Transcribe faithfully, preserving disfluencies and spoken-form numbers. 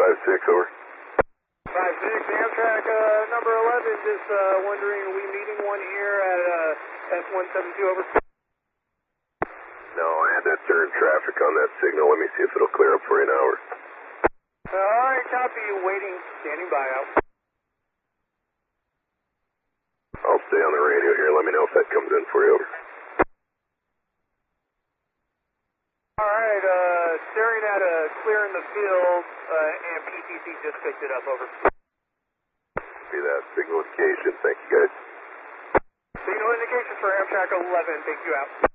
five six, over. five six, Amtrak uh, number eleven, just uh, wondering, are we meeting one here at uh, S one seven two, over? No, I had that turn traffic on that signal. Let me see if it'll clear up for you an hour. Alright, copy, waiting, standing by, out. I'll stay on the radio here. Let me know if that comes in for you, over. Alright, uh, staring at a clear in the field, uh, and P T C just picked it up, over. See that signal indication. Thank you, guys. Signal indication for Amtrak eleven, thank you, out.